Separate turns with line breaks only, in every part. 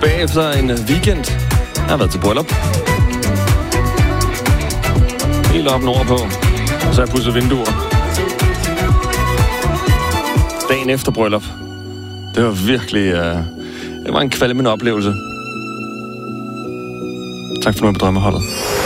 tilbage efter en weekend. Jeg har været til bryllup. Helt op nordpå. Og så har jeg pudset vinduer. Dagen efter bryllup. Det var virkelig... det var en kvalmende oplevelse. Tak for nu på Drømmeholdet.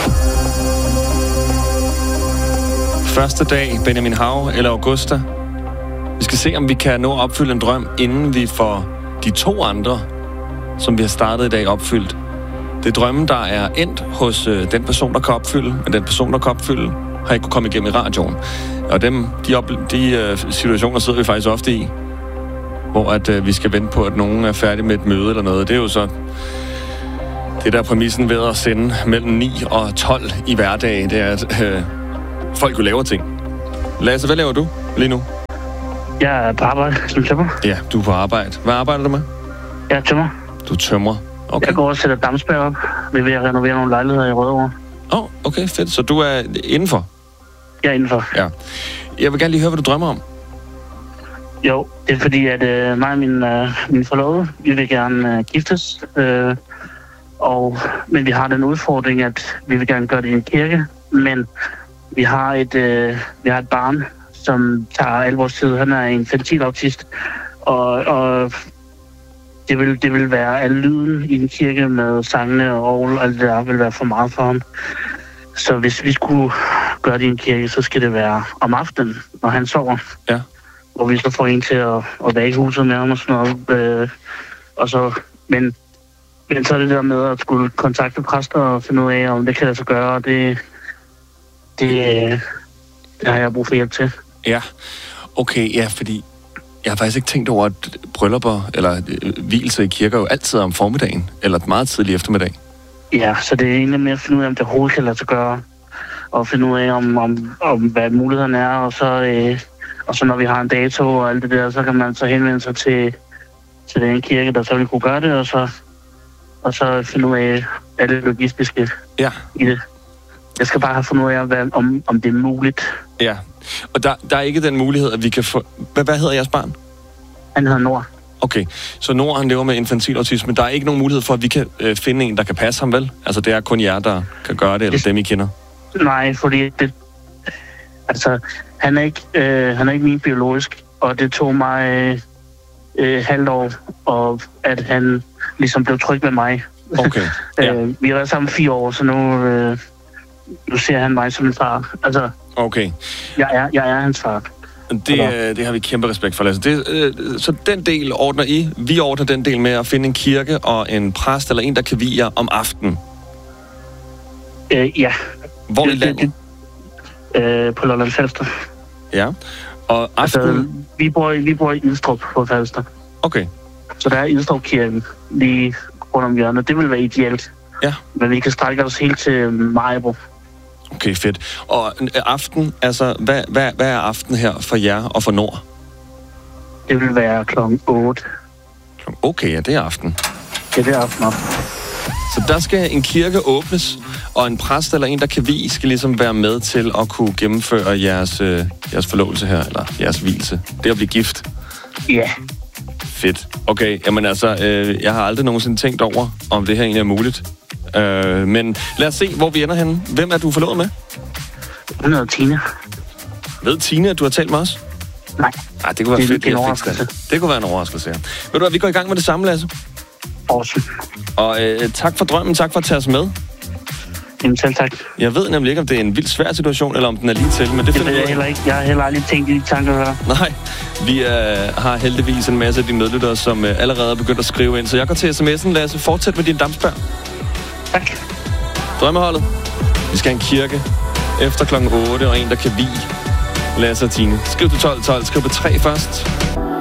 Første dag, Benjamin Hav eller Augusta. Vi skal se, om vi kan nå at opfylde en drøm, inden vi får de 2 andre, som vi har startet i dag, opfyldt. Det er drømmen, der er endt hos den person, der kan opfylde, men den person, der kan opfylde, har ikke kunnet komme igennem i radioen. Og de situationer sidder vi faktisk ofte i, hvor at vi skal vente på, at nogen er færdig med et møde eller noget. Det er jo så det der præmissen ved at sende mellem 9 og 12 i hverdag, det er, at folk jo laver ting. Lasse, hvad laver du lige nu?
Jeg er på arbejde som tømmer.
Ja, du er på arbejde. Hvad arbejder du med?
Jeg er tømmer.
Du tømmer. Okay.
Jeg går og sætter dampspær op. Vi er ved at renovere nogle lejligheder i Rødovre.
Okay, fedt. Så du er indenfor?
Jeg er indenfor.
Ja. Jeg vil gerne lige høre, hvad du drømmer om.
Jo, det er fordi, at mig og min forlovede, vi vil gerne giftes. Men vi har den udfordring, at vi vil gerne gøre det i en kirke. Men vi har et barn, som tager al vores tid. Han er infantilautist, og det vil være al lyden i en kirke med sangene og orgel, og alt det der vil være for meget for ham. Så hvis vi skulle gøre det i en kirke, så skal det være om aftenen, når han sover.
Ja.
Hvor vi så får en til at være i huset med ham og sådan noget. Men så er det der med at skulle kontakte præster og finde ud af, om det kan lade sig gøre, og det har jeg brug for hjælp til.
Ja, okay, ja, fordi jeg har faktisk ikke tænkt over, at bryllupper eller vielse i kirker jo altid er om formiddagen, eller meget tidlig eftermiddag.
Ja, så det er egentlig med at finde ud af, om det overhovedet kan lade sig gøre, og finde ud af, om hvad mulighederne er, og så når vi har en dato og alt det der, så kan man så henvende sig til den kirke, der så vil kunne gøre det, og så finde ud af det logistiske i det. Jeg skal bare have fundet ud af, om det er muligt.
Ja, og der er ikke den mulighed, at vi kan få... Hvad hedder jeres barn?
Han hedder Nord.
Okay, så Nord, han lever med infantilautisme. Der er ikke nogen mulighed for, at vi kan finde en, der kan passe ham, vel? Altså, det er kun jer, der kan gøre det, eller dem, I kender?
Nej, fordi han er ikke min biologisk, og det tog mig halvt år, og at han ligesom blev tryg med mig. Okay, ja. Vi har været sammen 4 år, så nu ser han mig som en far. Altså,
okay.
Jeg er hans far.
Det har vi kæmpe respekt for, Lasse. Så den del ordner I. Vi ordner den del med at finde en kirke og en præst eller en, der kan vie jer om aftenen.
Ja.
Hvor i landet?
På Lolland Falster.
Ja. Og aftenen?
Altså, vi bor i Idstrup på Falster.
Okay.
Så der er Idstrup-kirken lige rundt om hjørnet. Det vil være ideelt. Ja. Men vi kan strække os helt til Maribo.
Okay, fedt. Og aften, altså, hvad er aften her for jer og for Nord?
Det vil være klokken 8.
Okay, ja, det er aften.
Ja, det er aften.
Så der skal en kirke åbnes, og en præst eller en, der kan vie, skal ligesom være med til at kunne gennemføre jeres forlovelse her, eller jeres vielse. Det at blive gift.
Ja.
Fedt. Okay, jamen altså, jeg har aldrig nogensinde tænkt over, om det her egentlig er muligt. Men lad os se, hvor vi ender henne. Hvem er du forlovet med?
Hun hedder Tina.
Ved Tina, at du har talt med os?
Nej.
Nej, det kunne være fedt.
Det er en overraskelse.
Det kunne være en overraskelse, ja. Ved du hvad, vi går i gang med det samme, Lasse.
Awesome.
Og tak for drømmen, tak for at tage os med.
Jamen selv tak.
Jeg ved nemlig ikke, om det er en vildt svær situation, eller om den er lige til, men det
ved jeg heller ikke. Jeg har heller aldrig tænkt i de tanker her.
Nej, vi har heldigvis en masse af de medlyttere, som allerede er begyndt at skrive ind. Så jeg går til sms'en, Lasse. Fortsæt med din dampspær.
Tak.
Drømmeholdet. Vi skal have en kirke efter klokken 8, og en, der kan vie Lasse og Tine. Skriv til 1212, skriv på 3 først.